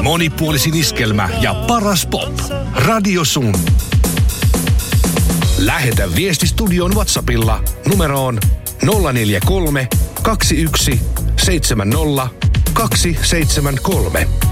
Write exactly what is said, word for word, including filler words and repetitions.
Monipuolisin iskelmä ja paras pop. Radio Sun. Lähetä viesti studion WhatsAppilla numeroon nolla neljä kolme, kaksi yksi, seitsemän nolla, kaksi seitsemän kolme.